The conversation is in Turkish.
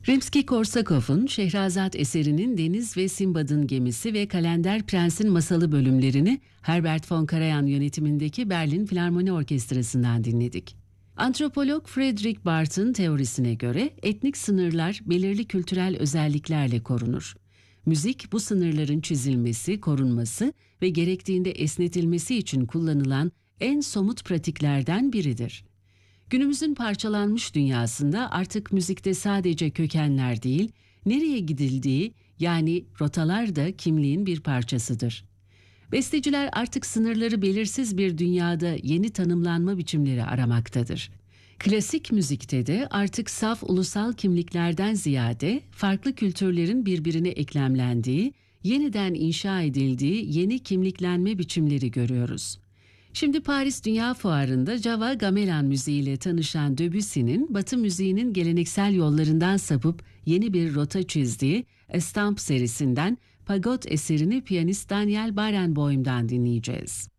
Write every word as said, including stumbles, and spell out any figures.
Rimski-Korsakov'un Şehrazat eserinin Deniz ve Simbad'ın Gemisi ve Kalender Prens'in Masalı bölümlerini Herbert von Karajan yönetimindeki Berlin Filarmoni Orkestrası'ndan dinledik. Antropolog Frederick Barth'ın teorisine göre etnik sınırlar belirli kültürel özelliklerle korunur. Müzik bu sınırların çizilmesi, korunması ve gerektiğinde esnetilmesi için kullanılan en somut pratiklerden biridir. Günümüzün parçalanmış dünyasında artık müzikte sadece kökenler değil, nereye gidildiği yani rotalar da kimliğin bir parçasıdır. Besteciler artık sınırları belirsiz bir dünyada yeni tanımlanma biçimleri aramaktadır. Klasik müzikte de artık saf ulusal kimliklerden ziyade farklı kültürlerin birbirine eklemlendiği, yeniden inşa edildiği yeni kimliklenme biçimleri görüyoruz. Şimdi Paris Dünya Fuarı'nda Java Gamelan müziğiyle tanışan Debussy'nin Batı müziğinin geleneksel yollarından sapıp yeni bir rota çizdiği Estampe serisinden Fagot eserini piyanist Daniel Barenboim'dan dinleyeceğiz.